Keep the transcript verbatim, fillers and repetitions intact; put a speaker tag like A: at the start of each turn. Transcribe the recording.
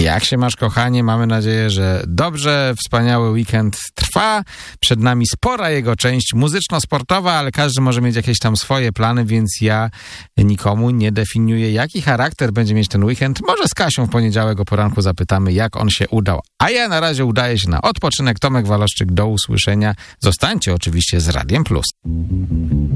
A: Jak się masz, kochanie? Mamy nadzieję, że dobrze. Wspaniały weekend trwa. Przed nami spora jego część muzyczno-sportowa, ale każdy może mieć jakieś tam swoje plany, więc ja nikomu nie definiuję, jaki charakter będzie mieć ten weekend. Może z Kasią w poniedziałek o poranku zapytamy, jak on się udał. A ja na razie udaję się na odpoczynek. Tomek Waloszczyk, do usłyszenia. Zostańcie oczywiście z Radiem Plus.